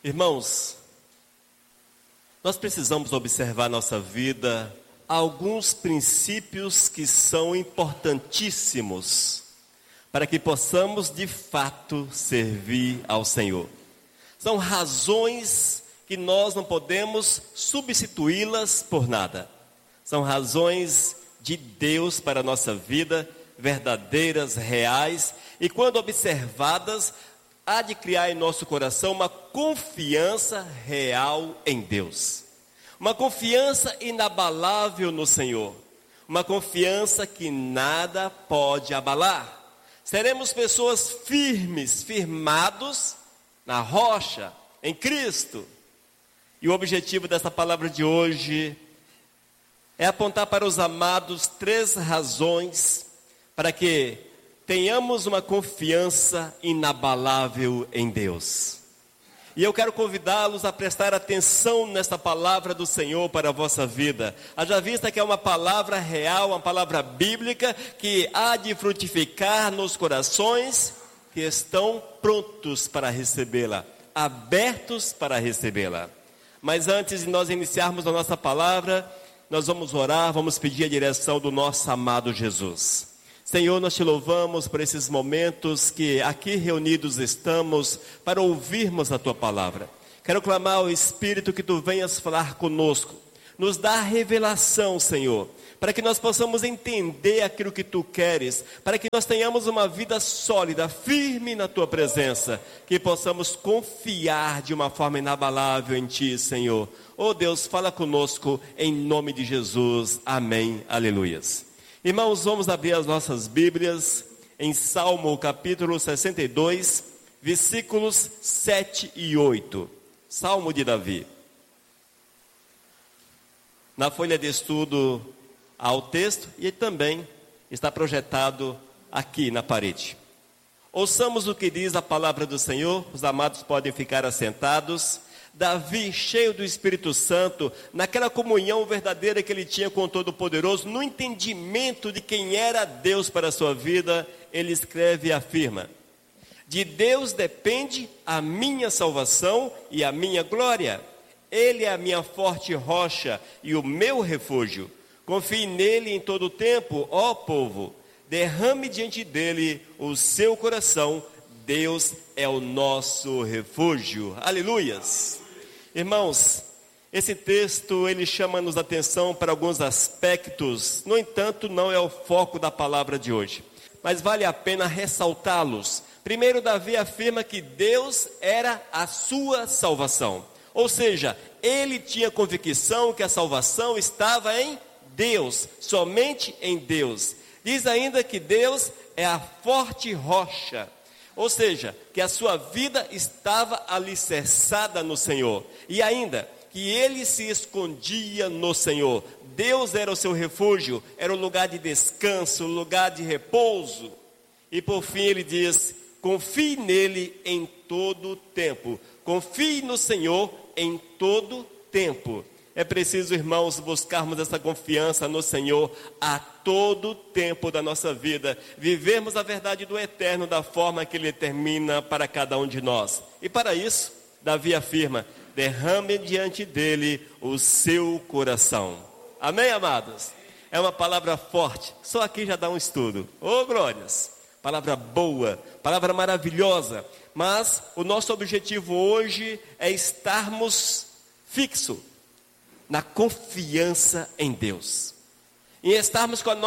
Irmãos, nós precisamos observar nossa vida alguns princípios que são importantíssimos para que possamos de fato servir ao Senhor. São razões que nós não podemos substituí-las por nada. São razões de Deus para a nossa vida, verdadeiras, reais, e quando observadas, há de criar em nosso coração uma confiança real em Deus. Uma confiança inabalável no Senhor. Uma confiança que nada pode abalar. Seremos pessoas firmes, firmados na rocha, em Cristo. E o objetivo dessa palavra de hoje é apontar para os amados 3 razões para que tenhamos uma confiança inabalável em Deus. E eu quero convidá-los a prestar atenção nesta palavra do Senhor para a vossa vida. Haja vista que é uma palavra real, uma palavra bíblica, que há de frutificar nos corações que estão prontos para recebê-la, abertos para recebê-la. Mas antes de nós iniciarmos a nossa palavra, nós vamos orar, vamos pedir a direção do nosso amado Jesus. Senhor, nós te louvamos por esses momentos que aqui reunidos estamos para ouvirmos a tua palavra. Quero clamar ao Espírito que tu venhas falar conosco. Nos dá revelação, Senhor, para que nós possamos entender aquilo que tu queres, para que nós tenhamos uma vida sólida, firme na tua presença, que possamos confiar de uma forma inabalável em ti, Senhor. Oh Deus, fala conosco em nome de Jesus. Amém. Aleluias. Irmãos, vamos abrir as nossas Bíblias em Salmo capítulo 62, versículos 7 e 8. Salmo de Davi. Na folha de estudo há o texto e também está projetado aqui na parede. Ouçamos o que diz a palavra do Senhor, os amados podem ficar assentados. Davi, cheio do Espírito Santo, naquela comunhão verdadeira que ele tinha com o Todo-Poderoso, no entendimento de quem era Deus para a sua vida, ele escreve e afirma: de Deus depende a minha salvação e a minha glória. Ele é a minha forte rocha e o meu refúgio. Confie nele em todo o tempo, ó povo. Derrame diante dele o seu coração. Deus é o nosso refúgio. Aleluias. Irmãos, esse texto ele chama-nos a atenção para alguns aspectos. No entanto, não é o foco da palavra de hoje, mas vale a pena ressaltá-los. Primeiro, Davi afirma que Deus era a sua salvação. Ou seja, ele tinha convicção que a salvação estava em Deus, somente em Deus. Diz ainda que Deus é a forte rocha. Ou seja, que a sua vida estava alicerçada no Senhor. E ainda, que ele se escondia no Senhor. Deus era o seu refúgio, era o lugar de descanso, o lugar de repouso. E por fim ele diz: confie nele em todo o tempo. Confie no Senhor em todo o tempo. É preciso, irmãos, buscarmos essa confiança no Senhor a todo o tempo da nossa vida. Vivermos a verdade do eterno da forma que ele determina para cada um de nós. E para isso, Davi afirma: derrame diante dele o seu coração. Amém, amados? É uma palavra forte. Só aqui já dá um estudo. Ô, glórias! Palavra boa, palavra maravilhosa. Mas o nosso objetivo hoje é estarmos fixos na confiança em Deus, em estarmos com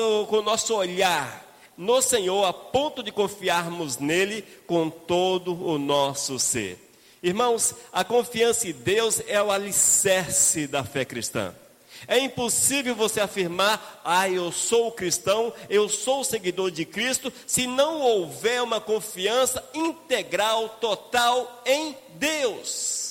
o nosso olhar no Senhor, a ponto de confiarmos nele com todo o nosso ser. Irmãos, a confiança em Deus é o alicerce da fé cristã. É impossível você afirmar: eu sou cristão, eu sou seguidor de Cristo, se não houver uma confiança integral, total em Deus.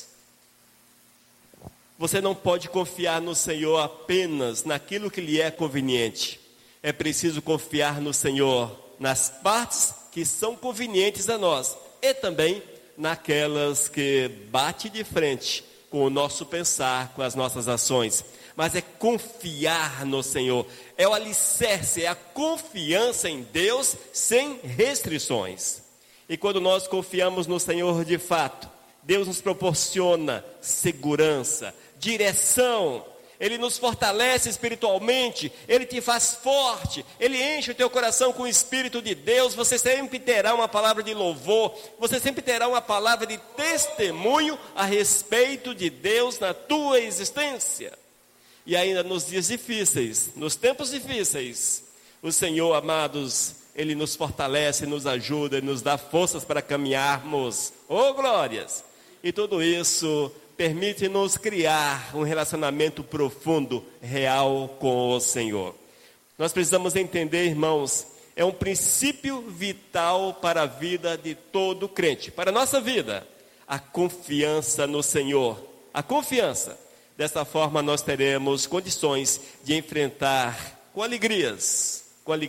Você não pode confiar no Senhor apenas naquilo que lhe é conveniente. É preciso confiar no Senhor nas partes que são convenientes a nós e também naquelas que bate de frente com o nosso pensar, com as nossas ações. Mas é confiar no Senhor, é o alicerce, é a confiança em Deus sem restrições. E quando nós confiamos no Senhor de fato, Deus nos proporciona segurança, direção. Ele nos fortalece espiritualmente, Ele te faz forte, Ele enche o teu coração com o Espírito de Deus. Você sempre terá uma palavra de louvor, você sempre terá uma palavra de testemunho a respeito de Deus na tua existência. E ainda nos dias difíceis, nos tempos difíceis, o Senhor, amados, Ele nos fortalece, nos ajuda, Ele nos dá forças para caminharmos. Oh, glórias! E tudo isso permite-nos criar um relacionamento profundo, real com o Senhor. Nós precisamos entender, irmãos, é um princípio vital para a vida de todo crente, para a nossa vida, a confiança no Senhor, a confiança. Dessa forma nós teremos condições de enfrentar com alegrias,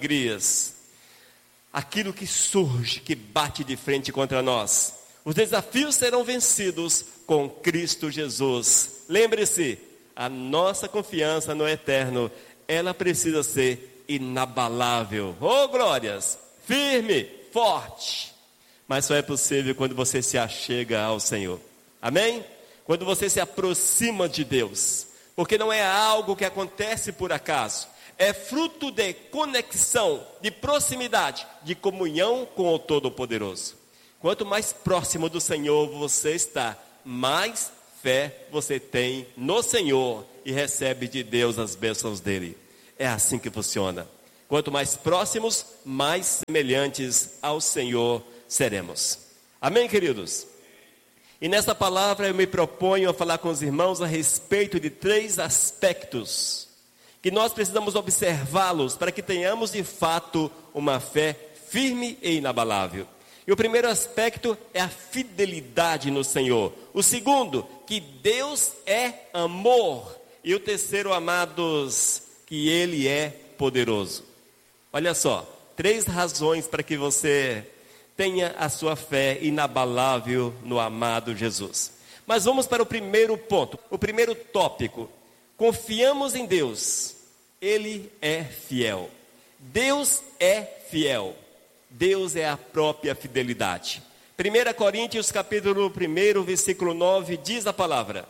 aquilo que surge, que bate de frente contra nós. Os desafios serão vencidos com Cristo Jesus. Lembre-se, a nossa confiança no eterno, ela precisa ser inabalável. Oh, glórias! Firme, forte. Mas só é possível quando você se achega ao Senhor. Amém? Quando você se aproxima de Deus. Porque não é algo que acontece por acaso. É fruto de conexão, de proximidade, de comunhão com o Todo-Poderoso. Quanto mais próximo do Senhor você está, mais fé você tem no Senhor e recebe de Deus as bênçãos dele. É assim que funciona. Quanto mais próximos, mais semelhantes ao Senhor seremos. Amém, queridos? E nessa palavra eu me proponho a falar com os irmãos a respeito de 3 aspectos que nós precisamos observá-los para que tenhamos de fato uma fé firme e inabalável. E o primeiro aspecto é a fidelidade no Senhor. O segundo, que Deus é amor. E o terceiro, amados, que Ele é poderoso. Olha só, 3 razões para que você tenha a sua fé inabalável no amado Jesus. Mas vamos para o primeiro ponto, o primeiro tópico. Confiamos em Deus, Ele é fiel. Deus é fiel. Deus é a própria fidelidade. 1 Coríntios capítulo 1, versículo 9, diz a palavra: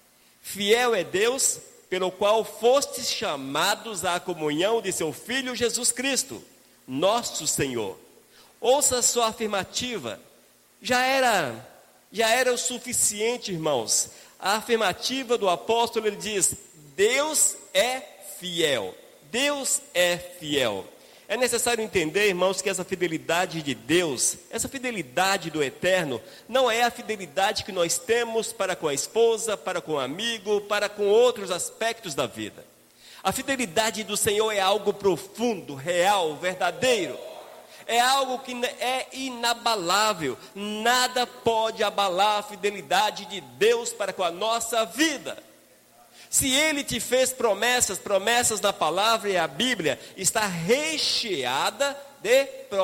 fiel é Deus, pelo qual fostes chamados à comunhão de seu Filho Jesus Cristo, nosso Senhor. Ouça a sua afirmativa. Já era o suficiente, irmãos. A afirmativa do apóstolo, ele diz: Deus é fiel. Deus é fiel. É necessário entender, irmãos, que essa fidelidade de Deus, essa fidelidade do eterno, não é a fidelidade que nós temos para com a esposa, para com o amigo, para com outros aspectos da vida. A fidelidade do Senhor é algo profundo, real, verdadeiro. É algo que é inabalável. Nada pode abalar a fidelidade de Deus para com a nossa vida. Se Ele te fez promessas na palavra, e a Bíblia está recheada de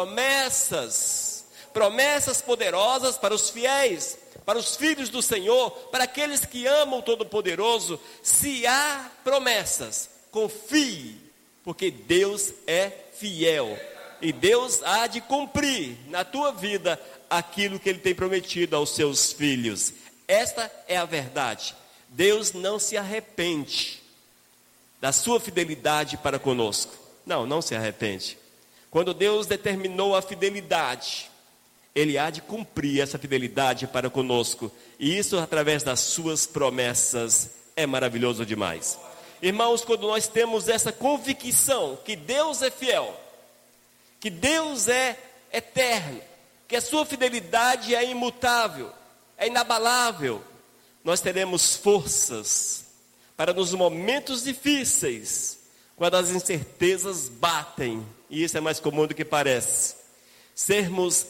promessas poderosas para os fiéis, para os filhos do Senhor, para aqueles que amam o Todo-Poderoso. Se há promessas, confie, porque Deus é fiel, e Deus há de cumprir na tua vida aquilo que Ele tem prometido aos seus filhos. Esta é a verdade. Deus não se arrepende da sua fidelidade para conosco. Não se arrepende. Quando Deus determinou a fidelidade, Ele há de cumprir essa fidelidade para conosco. E isso através das suas promessas é maravilhoso demais. Irmãos, quando nós temos essa convicção que Deus é fiel, que Deus é eterno, que a sua fidelidade é imutável, é inabalável, nós teremos forças para nos momentos difíceis, quando as incertezas batem, e isso é mais comum do que parece, sermos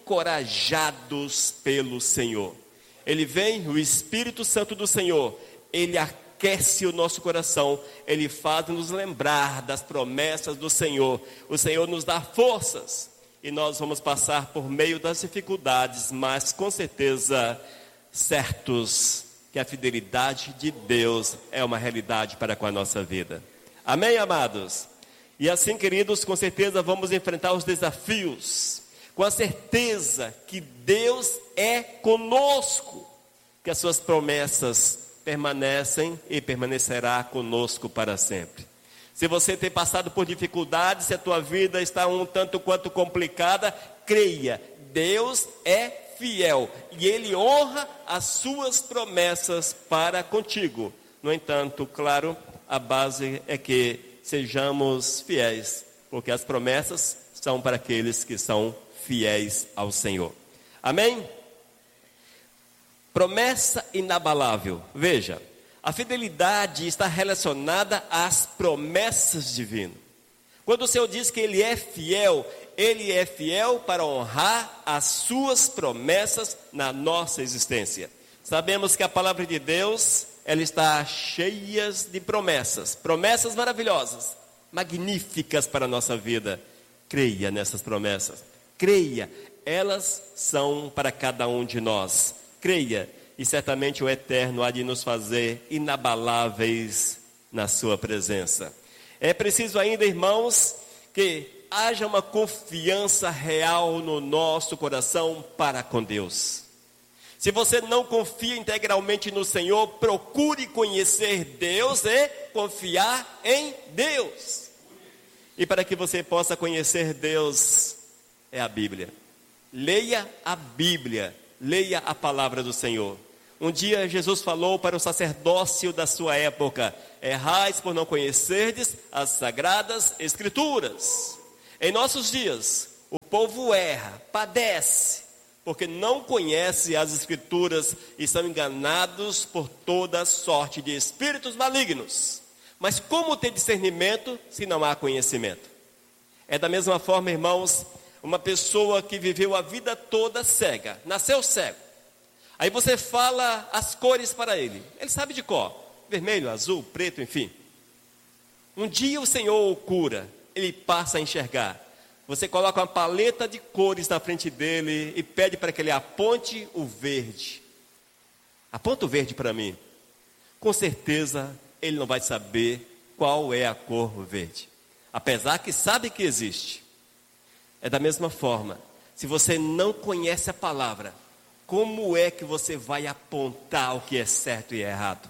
encorajados pelo Senhor. Ele vem, o Espírito Santo do Senhor, Ele aquece o nosso coração, Ele faz nos lembrar das promessas do Senhor. O Senhor nos dá forças, e nós vamos passar por meio das dificuldades, mas com certeza certos que a fidelidade de Deus é uma realidade para com a nossa vida. Amém, amados? E assim, queridos, com certeza vamos enfrentar os desafios, com a certeza que Deus é conosco. que as suas promessas permanecem e permanecerá conosco para sempre. Se você tem passado por dificuldades, se a tua vida está um tanto quanto complicada, creia, Deus é fiel e Ele honra as suas promessas para contigo. No entanto, claro, a base é que sejamos fiéis, porque as promessas são para aqueles que são fiéis ao Senhor. Amém? Promessa inabalável. Veja, a fidelidade está relacionada às promessas divinas. Quando o Senhor diz que Ele é fiel para honrar as suas promessas na nossa existência. Sabemos que a palavra de Deus, ela está cheia de promessas maravilhosas, magníficas para a nossa vida. Creia nessas promessas, creia, elas são para cada um de nós. Creia, e certamente o Eterno há de nos fazer inabaláveis na sua presença. É preciso ainda, irmãos, que haja uma confiança real no nosso coração para com Deus. Se você não confia integralmente no Senhor, procure conhecer Deus e confiar em Deus. E para que você possa conhecer Deus, é a Bíblia. Leia a Bíblia, leia a palavra do Senhor. Um dia Jesus falou para o sacerdócio da sua época: errais por não conhecerdes as sagradas escrituras. Em nossos dias, o povo erra, padece, porque não conhece as escrituras e são enganados por toda sorte de espíritos malignos. Mas como ter discernimento se não há conhecimento? É da mesma forma, irmãos, uma pessoa que viveu a vida toda cega, nasceu cego. Aí você fala as cores para ele, ele sabe de cor, vermelho, azul, preto, enfim. Um dia o Senhor o cura, ele passa a enxergar. Você coloca uma paleta de cores na frente dele e pede para que ele aponte o verde. Aponta o verde para mim. Com certeza ele não vai saber qual é a cor verde, apesar que sabe que existe. É da mesma forma, se você não conhece a palavra, como é que você vai apontar o que é certo e errado?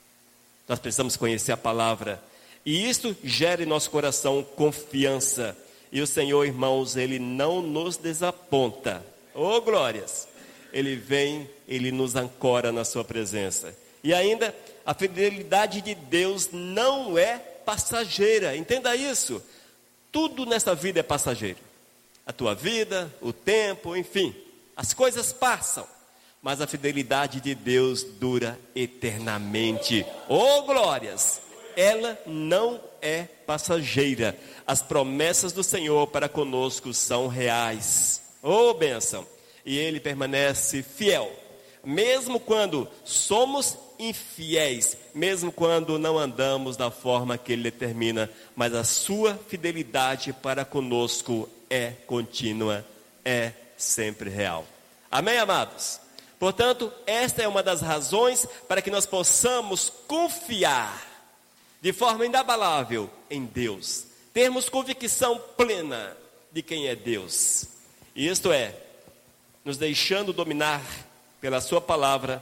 Nós precisamos conhecer a palavra, e isso gera em nosso coração confiança. E o Senhor, irmãos, Ele não nos desaponta. Oh, glórias! Ele vem, Ele nos ancora na sua presença. E ainda, a fidelidade de Deus não é passageira. Entenda isso. Tudo nessa vida é passageiro. A tua vida, o tempo, enfim. As coisas passam. Mas a fidelidade de Deus dura eternamente. Oh, glórias! Ela não é passageira. As promessas do Senhor para conosco são reais. Oh, bênção! E Ele permanece fiel. Mesmo quando somos infiéis, mesmo quando não andamos da forma que Ele determina, mas a sua fidelidade para conosco é contínua, é sempre real. Amém, amados? Portanto, esta é uma das razões para que nós possamos confiar de forma inabalável em Deus. Termos convicção plena de quem é Deus. E isto é, nos deixando dominar pela sua palavra,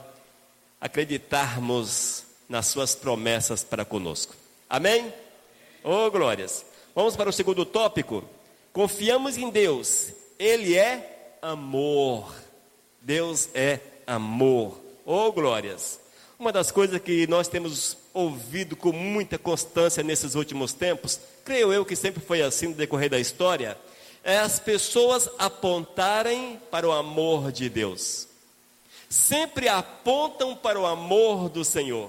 acreditarmos nas suas promessas para conosco. Amém? Oh, glórias! Vamos para o segundo tópico. Confiamos em Deus. Ele é amor. Deus é amor. Oh, glórias! Uma das coisas que nós temos ouvido com muita constância nesses últimos tempos, creio eu que sempre foi assim no decorrer da história, é as pessoas apontarem para o amor de Deus. Sempre apontam para o amor do Senhor.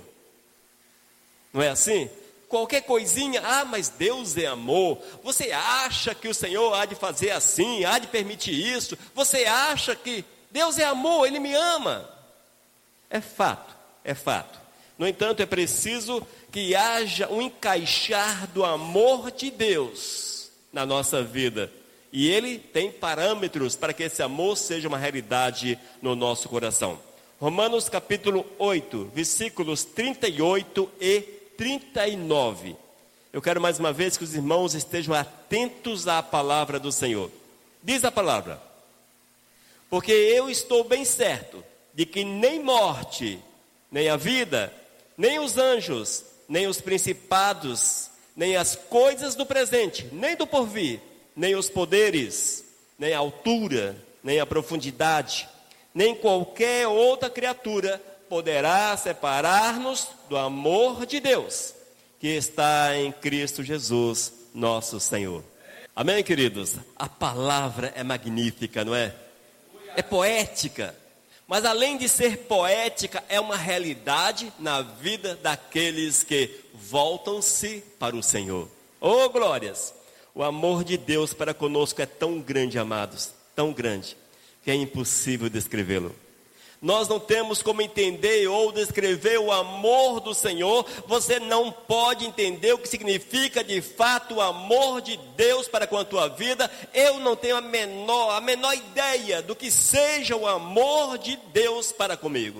Não é assim? Qualquer coisinha, mas Deus é amor. Você acha que o Senhor há de fazer assim, há de permitir isso? Você acha que Deus é amor, Ele me ama? É fato, é fato. No entanto, é preciso que haja um encaixar do amor de Deus na nossa vida. E Ele tem parâmetros para que esse amor seja uma realidade no nosso coração. Romanos capítulo 8, versículos 38 e 39. Eu quero mais uma vez que os irmãos estejam atentos à palavra do Senhor. Diz a palavra: porque eu estou bem certo de que nem morte, nem a vida, nem os anjos, nem os principados, nem as coisas do presente, nem do porvir, nem os poderes, nem a altura, nem a profundidade, nem qualquer outra criatura poderá separar-nos do amor de Deus, que está em Cristo Jesus, nosso Senhor. Amém, queridos? A palavra é magnífica, não é? É poética. Mas além de ser poética, é uma realidade na vida daqueles que voltam-se para o Senhor. Oh, glórias! O amor de Deus para conosco é tão grande, amados, tão grande, que é impossível descrevê-lo. Nós não temos como entender ou descrever o amor do Senhor. Você não pode entender o que significa de fato o amor de Deus para com a tua vida. Eu não tenho a menor ideia do que seja o amor de Deus para comigo.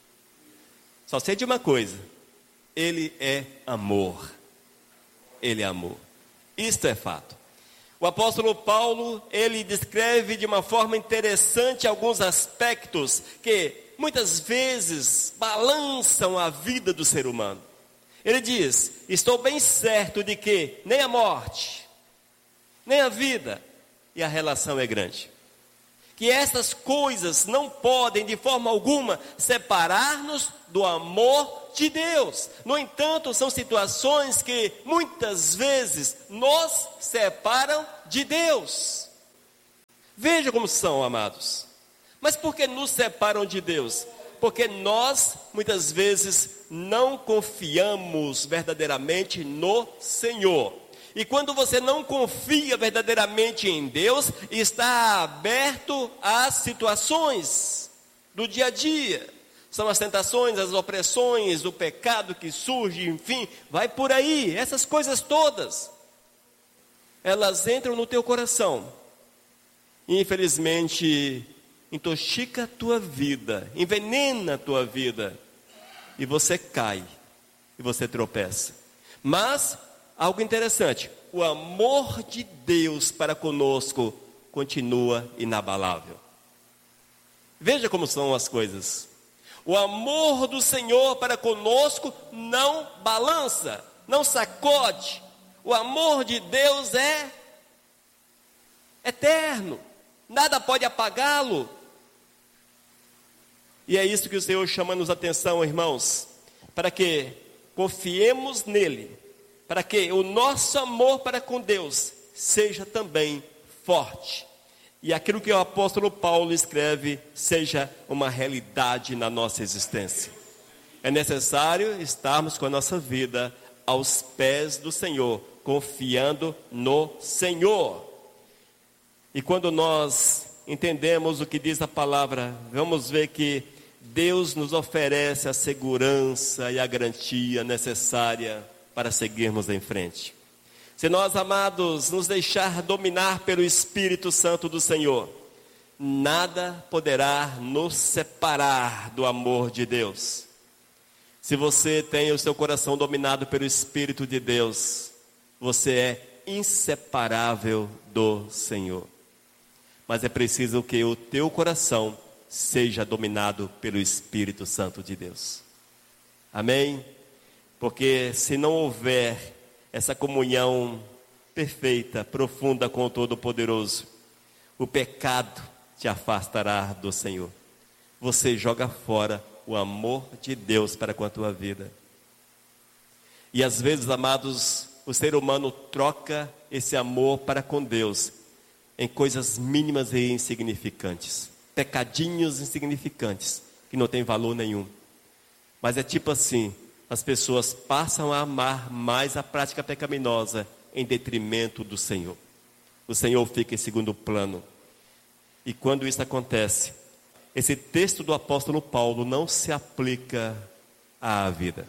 Só sei de uma coisa: Ele é amor. Ele é amor. Isto é fato. O apóstolo Paulo, ele descreve de uma forma interessante alguns aspectos que muitas vezes balançam a vida do ser humano. Ele diz: estou bem certo de que nem a morte, nem a vida, e a relação é grande, que essas coisas não podem de forma alguma separar-nos do amor de Deus. No entanto, são situações que muitas vezes nos separam de Deus. Veja como são, amados. Mas por que nos separam de Deus? Porque nós, muitas vezes, não confiamos verdadeiramente no Senhor. E quando você não confia verdadeiramente em Deus, está aberto às situações do dia a dia. São as tentações, as opressões, o pecado que surge, enfim, vai por aí. Essas coisas todas, elas entram no teu coração. E infelizmente, intoxica a tua vida, envenena a tua vida. E você cai, e você tropeça. Mas algo interessante: o amor de Deus para conosco continua inabalável. Veja como são as coisas. O amor do Senhor para conosco não balança, não sacode. O amor de Deus é eterno, nada pode apagá-lo. E é isso que o Senhor chama-nos atenção, irmãos, para que confiemos nele, para que o nosso amor para com Deus seja também forte. E aquilo que o apóstolo Paulo escreve seja uma realidade na nossa existência. É necessário estarmos com a nossa vida aos pés do Senhor, confiando no Senhor. E quando nós entendemos o que diz a palavra, vamos ver que Deus nos oferece a segurança e a garantia necessária para seguirmos em frente. Se nós, amados, nos deixar dominar pelo Espírito Santo do Senhor, nada poderá nos separar do amor de Deus. Se você tem o seu coração dominado pelo Espírito de Deus, você é inseparável do Senhor. Mas é preciso que o teu coração seja dominado pelo Espírito Santo de Deus. Amém? Porque se não houver essa comunhão perfeita, profunda com o Todo-Poderoso, o pecado te afastará do Senhor. Você joga fora o amor de Deus para com a tua vida. E às vezes, amados, o ser humano troca esse amor para com Deus em coisas mínimas e insignificantes, pecadinhos insignificantes, que não tem valor nenhum. Mas é tipo assim: as pessoas passam a amar mais a prática pecaminosa em detrimento do Senhor. O Senhor fica em segundo plano. E quando isso acontece, esse texto do apóstolo Paulo não se aplica à vida.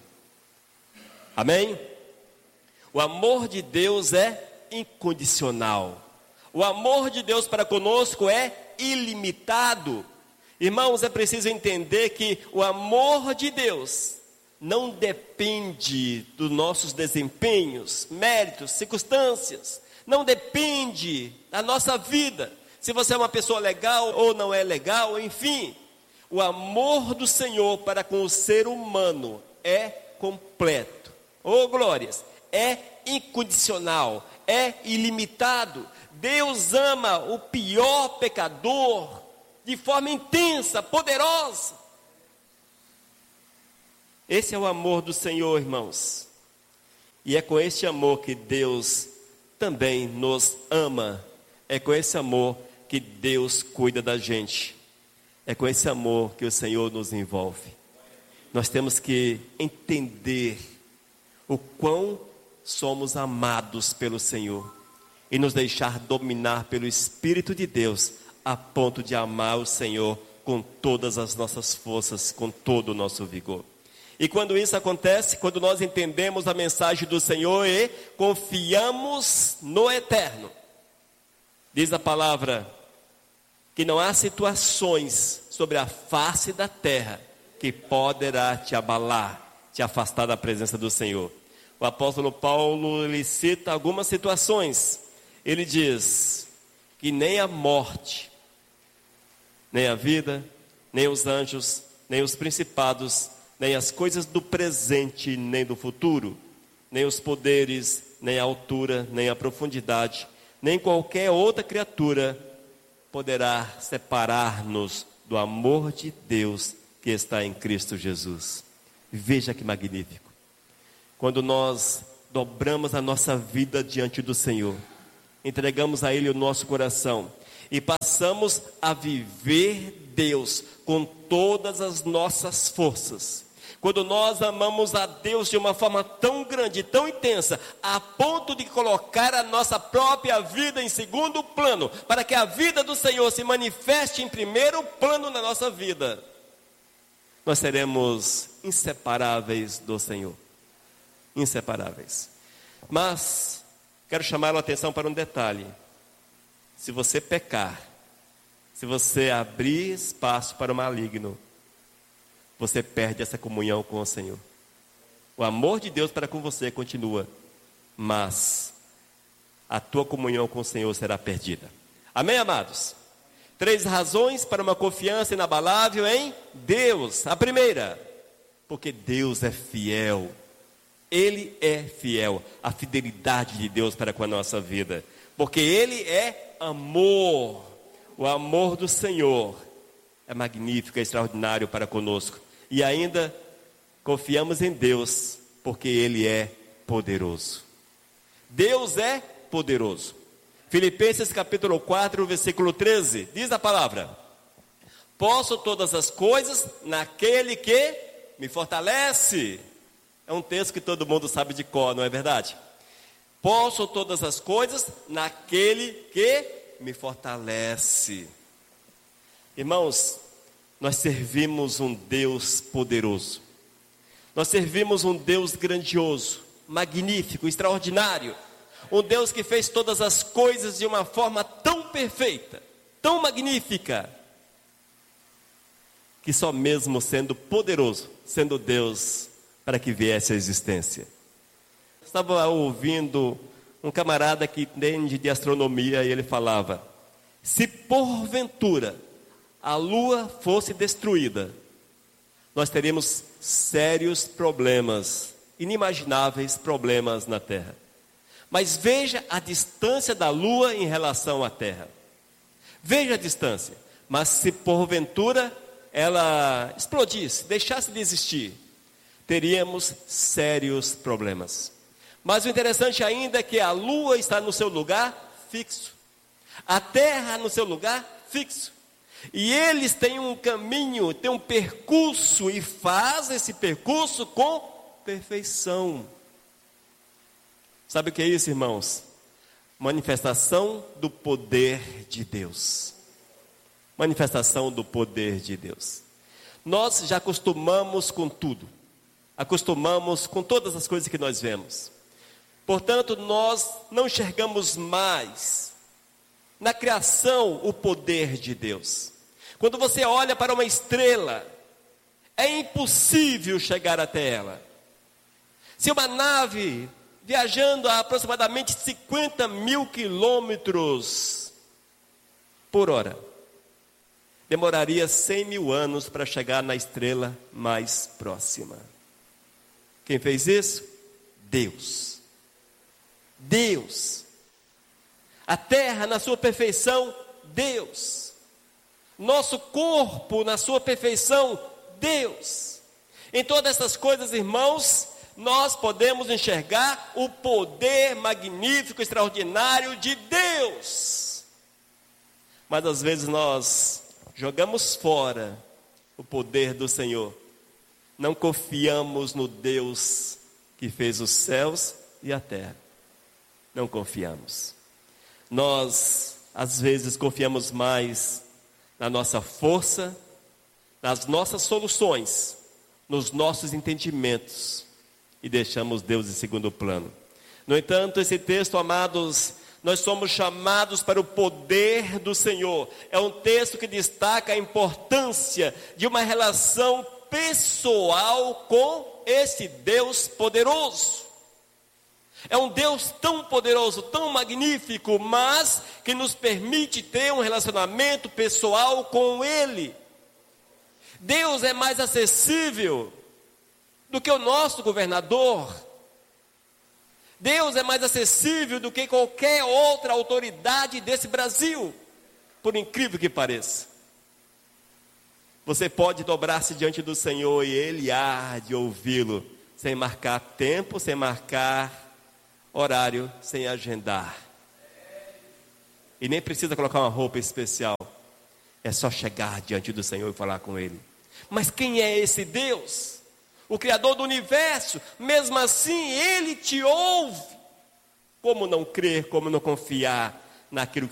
Amém? O amor de Deus é incondicional. O amor de Deus para conosco é ilimitado. Irmãos, é preciso entender que o amor de Deus não depende dos nossos desempenhos, méritos, circunstâncias. Não depende da nossa vida. Se você é uma pessoa legal ou não é legal, enfim. O amor do Senhor para com o ser humano é completo. Oh, glórias! É incondicional, é ilimitado. Deus ama o pior pecador de forma intensa, poderosa. Esse é o amor do Senhor, irmãos. E é com esse amor que Deus também nos ama. É com esse amor que Deus cuida da gente. É com esse amor que o Senhor nos envolve. Nós temos que entender o quão somos amados pelo Senhor e nos deixar dominar pelo Espírito de Deus, a ponto de amar o Senhor com todas as nossas forças, com todo o nosso vigor. E quando isso acontece, quando nós entendemos a mensagem do Senhor e confiamos no eterno, diz a palavra que não há situações sobre a face da terra que poderá te abalar, te afastar da presença do Senhor. O apóstolo Paulo, ele cita algumas situações. Ele diz que nem a morte, nem a vida, nem os anjos, nem os principados, nem as coisas do presente, nem do futuro, nem os poderes, nem a altura, nem a profundidade, nem qualquer outra criatura poderá separar-nos do amor de Deus que está em Cristo Jesus. Veja que magnífico. Quando nós dobramos a nossa vida diante do Senhor, entregamos a Ele o nosso coração e passamos a viver Deus com todas as nossas forças. Quando nós amamos a Deus de uma forma tão grande, tão intensa, a ponto de colocar a nossa própria vida em segundo plano, para que a vida do Senhor se manifeste em primeiro plano na nossa vida, nós seremos inseparáveis do Senhor. Inseparáveis. Mas quero chamar a atenção para um detalhe. Se você pecar, se você abrir espaço para o maligno, você perde essa comunhão com o Senhor. O amor de Deus para com você continua, mas a tua comunhão com o Senhor será perdida. Amém, amados? 3 razões para uma confiança inabalável em Deus. A primeira, porque Deus é fiel. Ele é fiel. A fidelidade de Deus para com a nossa vida. Porque Ele é amor. O amor do Senhor é magnífico, é extraordinário para conosco. E ainda confiamos em Deus, porque Ele é poderoso. Deus é poderoso. Filipenses capítulo 4, versículo 13, diz a palavra: posso todas as coisas naquele que me fortalece. É um texto que todo mundo sabe de cor, não é verdade? Posso todas as coisas naquele que me fortalece. Irmãos, nós servimos um Deus poderoso. Nós servimos um Deus grandioso, magnífico, extraordinário. Um Deus que fez todas as coisas de uma forma tão perfeita, tão magnífica, que só mesmo sendo poderoso, sendo Deus, para que viesse à existência. Estava ouvindo um camarada que entende de astronomia e ele falava: se porventura a lua fosse destruída, nós teríamos sérios problemas, inimagináveis problemas na Terra. Mas veja a distância da lua em relação à Terra. Veja a distância. Mas se porventura ela explodisse, deixasse de existir, teríamos sérios problemas. Mas o interessante ainda é que a lua está no seu lugar fixo. A Terra no seu lugar fixo. E eles têm um caminho, têm um percurso e fazem esse percurso com perfeição. Sabe o que é isso, irmãos? Manifestação do poder de Deus. Manifestação do poder de Deus. Nós já acostumamos com tudo. Acostumamos com todas as coisas que nós vemos. Portanto, nós não enxergamos mais na criação o poder de Deus. Quando você olha para uma estrela, é impossível chegar até ela. Se uma nave viajando a aproximadamente 50 mil quilômetros por hora demoraria 100.000 anos para chegar na estrela mais próxima. Quem fez isso? Deus. Deus. A terra na sua perfeição, Deus. Nosso corpo na sua perfeição, Deus. Em todas essas coisas, irmãos, nós podemos enxergar o poder magnífico, extraordinário de Deus. Mas às vezes nós jogamos fora o poder do Senhor. Não confiamos no Deus que fez os céus e a terra. Não confiamos. Nós, às vezes, confiamos mais na nossa força, nas nossas soluções, nos nossos entendimentos, e deixamos Deus em segundo plano. No entanto, esse texto, amados, nós somos chamados para o poder do Senhor. É um texto que destaca a importância de uma relação pessoal com esse Deus poderoso. É um Deus tão poderoso, tão magnífico, mas que nos permite ter um relacionamento pessoal com Ele. Deus é mais acessível do que o nosso governador. Deus é mais acessível do que qualquer outra autoridade desse Brasil, por incrível que pareça. Você pode dobrar-se diante do Senhor e Ele há de ouvi-lo, sem marcar tempo, sem marcar horário, sem agendar. E nem precisa colocar uma roupa especial. É só chegar diante do Senhor e falar com Ele. Mas quem é esse Deus? O Criador do universo. Mesmo assim, Ele te ouve. Como não crer, como não confiar naquilo